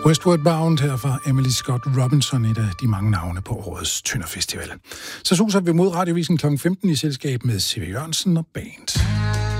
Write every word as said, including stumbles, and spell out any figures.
Westward Bound her fra Emily Scott Robinson, et af de mange navne på årets Tønder Festival. Så suser vi mod Radiovisen klokken femten i selskab med C V Jørgensen og Band.